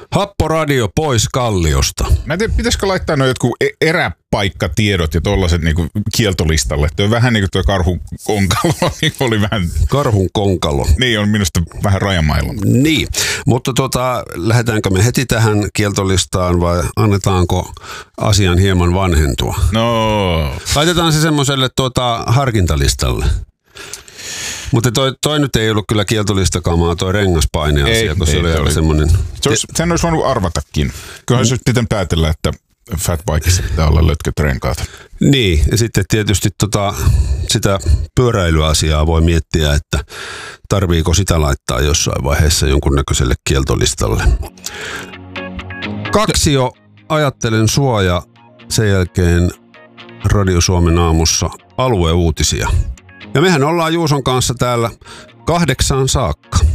Happoradio pois Kalliosta. Mä en tiedä, pitäisikö laittaa noin jotkut eräpaikkatiedot ja tollaset niinku kieltolistalle. Tuo on vähän niin kuin tuo karhun konkalo. Oli vähän... Karhun konkalo. Niin, on minusta vähän rajamailla. Niin, mutta lähdetäänkö me heti tähän kieltolistaan vai annetaanko asian hieman vanhentua? No. Laitetaan se semmoiselle harkintalistalle. Mutta toi nyt ei ollut kyllä kieltolistakamaa, toi rengaspaineasia, kun se oli aika semmoinen... Sen olisi voinut arvatakin. Kyllähän se olisi pitänyt päätellä, että fatbikeissa pitää olla lötköt renkaat. Niin, ja sitten tietysti sitä pyöräilyasiaa voi miettiä, että tarviiko sitä laittaa jossain vaiheessa jonkunnäköiselle kieltolistalle. 2 jo ajattelen sua ja sen jälkeen Radio Suomen aamussa alueuutisia. Ja mehän ollaan Juuson kanssa täällä 8 saakka.